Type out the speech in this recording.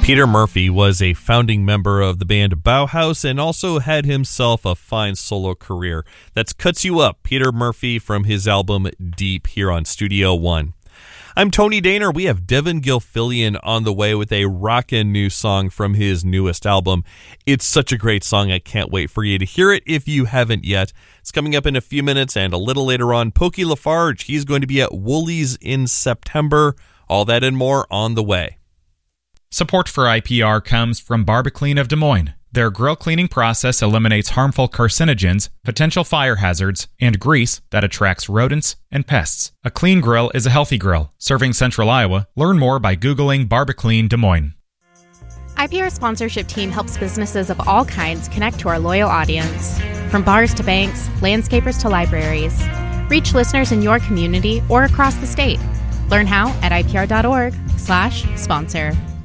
Peter Murphy was a founding member of the band Bauhaus and also had himself a fine solo career. That's Cuts You Up, Peter Murphy from his album Deep here on Studio One. I'm Tony Daner. We have Devin Gilfillian on the way with a rockin' new song from his newest album. It's such a great song. I can't wait for you to hear it if you haven't yet. It's coming up in a few minutes, and a little later on, Pokey Lafarge. He's going to be at Woolies in September. All that and more on the way. Support for IPR comes from Barbaclean of Des Moines. Their grill cleaning process eliminates harmful carcinogens, potential fire hazards, and grease that attracts rodents and pests. A clean grill is a healthy grill. Serving Central Iowa. Learn more by Googling Barbaclean Des Moines. IPR sponsorship team helps businesses of all kinds connect to our loyal audience. From bars to banks, landscapers to libraries. Reach listeners in your community or across the state. Learn how at ipr.org/sponsor.